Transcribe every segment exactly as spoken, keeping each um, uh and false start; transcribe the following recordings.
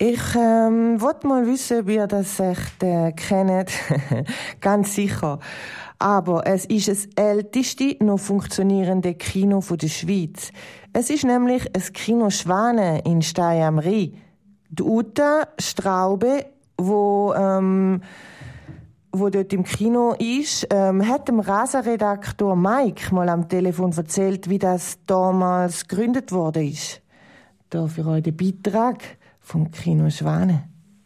Ich ähm, wollte mal wissen, ob ihr das echt äh, kennt. Ganz sicher. Aber es ist das älteste noch funktionierende Kino der Schweiz. Es ist nämlich ein Kino Schwane in Stein am Rhein. Die Uta Straube, wo, ähm, wo dort im Kino ist, ähm, hat dem Rasenredaktor Mike mal am Telefon erzählt, wie das damals gegründet worden ist. Da für euch den Beitrag vom Kino Schwane.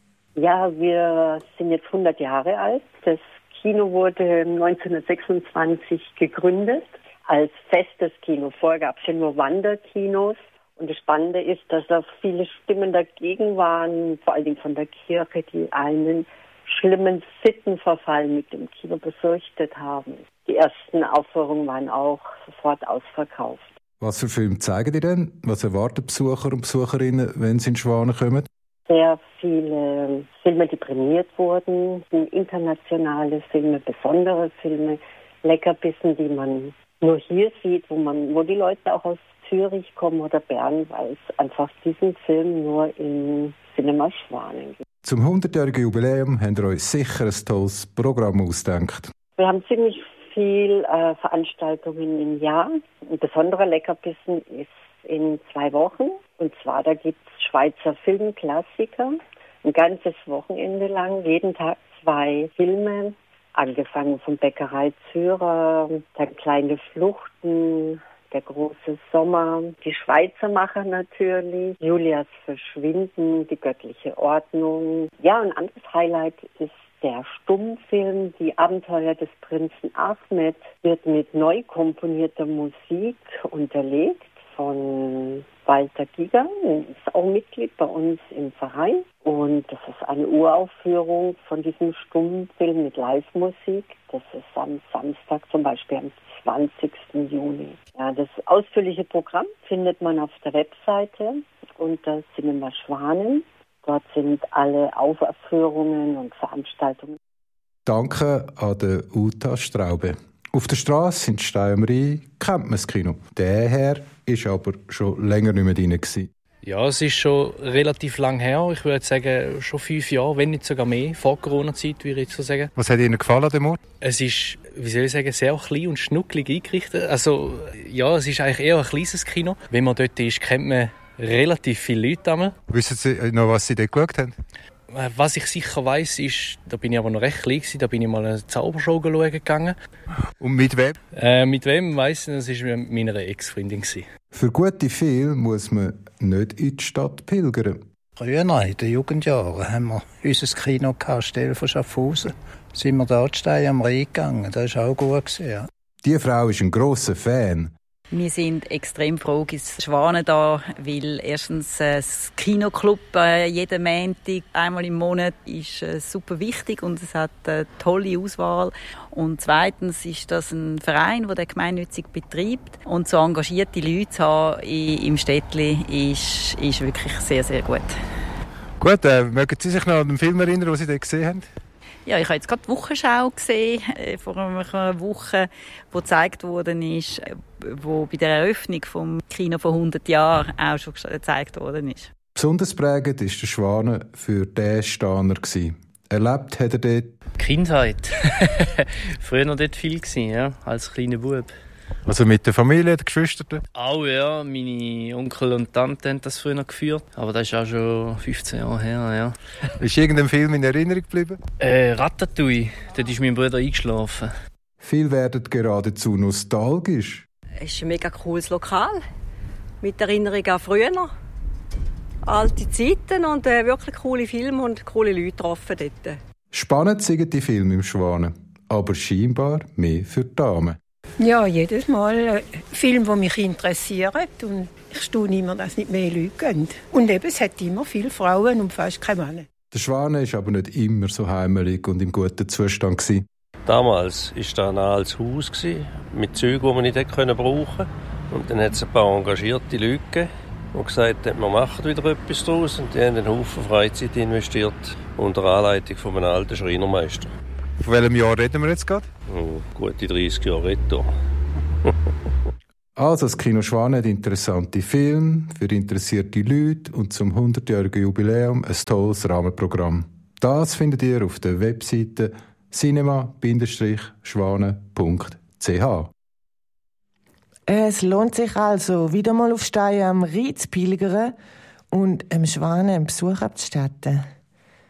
Ja, wir sind jetzt hundert Jahre alt. Das Kino wurde neunzehnhundertsechsundzwanzig gegründet als festes Kino. Vorher gab es ja nur Wanderkinos. Und das Spannende ist, dass da viele Stimmen dagegen waren, vor allen Dingen von der Kirche, die einen schlimmen Sittenverfall mit dem Kino befürchtet haben. Die ersten Aufführungen waren auch sofort ausverkauft. Was für Filme zeigen die denn? Was erwarten Besucher und Besucherinnen, wenn sie in Schwane kommen? Sehr viele Filme, die prämiert wurden, internationale Filme, besondere Filme, Leckerbissen, die man nur hier sieht, wo man, wo die Leute auch aus Zürich kommen oder Bern, weil es einfach diesen Film nur im Cinema Schwane gibt. Zum hundertjährigen Jubiläum habt ihr euch sicher ein tolles Programm ausgedacht. Wir haben ziemlich viel äh, Veranstaltungen im Jahr. Ein besonderer Leckerbissen ist in zwei Wochen. Und zwar, da gibt es Schweizer Filmklassiker. Ein ganzes Wochenende lang, jeden Tag zwei Filme. Angefangen von Bäckerei Zürer, dann Kleine Fluchten, Der große Sommer, die Schweizer Macher natürlich, Julias Verschwinden, Die göttliche Ordnung. Ja, ein anderes Highlight ist der Stummfilm Die Abenteuer des Prinzen Ahmed, wird mit neu komponierter Musik unterlegt von Walter Giger, ist auch Mitglied bei uns im Verein. Und das ist eine Uraufführung von diesem Stummfilm mit Live-Musik. Das ist am Samstag zum Beispiel am zwanzigsten Juni. Ja, das ausführliche Programm findet man auf der Webseite unter Cinema Schwanen. Dort sind alle Aufführungen und Veranstaltungen. Danke an der Uta Straube. Auf der Strasse in Stein am Rhein kennt man das Kino. Der Herr war aber schon länger nicht mehr drin gewesen. Ja, es ist schon relativ lang her. Ich würde sagen, schon fünf Jahre, wenn nicht sogar mehr. Vor Corona-Zeit, würde ich so sagen. Was hat Ihnen gefallen an dem Ort? Es ist, wie soll ich sagen, sehr klein und schnucklig eingerichtet. Also, ja, es ist eigentlich eher ein kleines Kino. Wenn man dort ist, kennt man relativ viele Leute. Wissen Sie noch, was Sie dort geschaut haben? Was ich sicher weiss, ist, da bin ich aber noch recht klein gewesen, da bin ich mal eine Zaubershow schauen gegangen. Und mit wem? Äh, mit wem weiss ich, das war mit meiner Ex-Freundin. Für gute Filme muss man nicht in die Stadt pilgern. Früher, in den Jugendjahren, haben wir unser Kino gehabt, Stelle von Schaffhausen. Sind wir da zu Stein am Rhein gegangen, das war auch gut gewesen, ja. Die Frau ist ein grosser Fan. Wir sind extrem froh, dass Schwane da, weil erstens äh, das Kinoclub äh, jeden Montag, einmal im Monat, ist äh, super wichtig und es hat eine tolle Auswahl. Und zweitens ist das ein Verein, der den gemeinnützig betreibt. Und so engagierte Leute zu haben im Städtli ist, ist wirklich sehr, sehr gut. Gut, äh, mögen Sie sich noch an den Film erinnern, den Sie dort gesehen haben? Ja, ich habe jetzt gerade die Wochenschau gesehen, äh, vor einer Woche, wo gezeigt worden ist, äh, wo bei der Eröffnung vom Kino vor hundert Jahren auch schon gezeigt worden ist. Besonders prägend war der Schwane für den Staner. Erlebt hat er dort Kindheit. Früher noch dort viel gewesen, ja, als kleiner Bub. Also mit der Familie, den Geschwistern? Auch ja, meine Onkel und Tante haben das früher geführt. Aber das ist auch schon fünfzehn Jahre her, ja. Ist irgendein Film in Erinnerung geblieben? Äh, Ratatouille. Dort ist mein Bruder eingeschlafen. Viele werden geradezu nostalgisch. Es ist ein mega cooles Lokal. Mit Erinnerung an früher. Alte Zeiten und äh, wirklich coole Filme und coole Leute getroffen dort. Spannend sind die Filme im Schwane, aber scheinbar mehr für die Damen. Ja, jedes Mal ein Film, der mich interessiert. Und ich staune immer, dass nicht mehr Leute gehen. Und eben, es hat immer viele Frauen und fast keine Männer. Der Schwane war aber nicht immer so heimelig und im guten Zustand. Damals war da ein altes Haus mit Zeugen, die man nicht brauchen konnte. Und dann hat es ein paar engagierte Leute gegeben, die gesagt haben, wir machen wieder etwas daraus. Und die haben einen Haufen Freizeit investiert, unter Anleitung von einem alten Schreinermeister. Von welchem Jahr reden wir jetzt gerade? Oh, gute dreißig Jahre retro. Also, das Kino Schwane hat interessante Filme für interessierte Leute und zum hundertjährigen Jubiläum ein tolles Rahmenprogramm. Das findet ihr auf der Webseite cinema schwane punkt c h. Es lohnt sich also, wieder mal auf Steyr am Rhein zu pilgern und dem Schwane einen Besuch abzustatten.